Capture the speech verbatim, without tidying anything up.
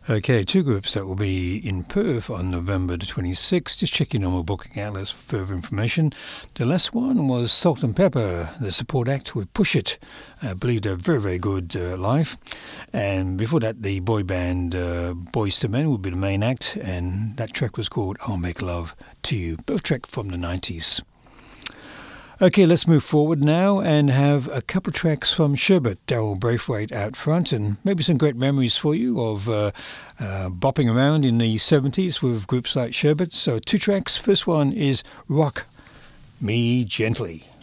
Okay, two groups that will be in Perth on November the twenty-sixth. Just check your normal booking outlets for further information. The last one was Salt and Pepper, the support act with Push It. I believe they're very, very good uh, live. And before that, the boy band uh, Boyz two Men will be the main act, and that track was called I'll Make Love to You, both track from the nineties. Okay, let's move forward now and have a couple of tracks from Sherbet, Daryl Braithwaite out front, and maybe some great memories for you of uh, uh, bopping around in the seventies with groups like Sherbet. So two tracks. First one is Rock Me Gently.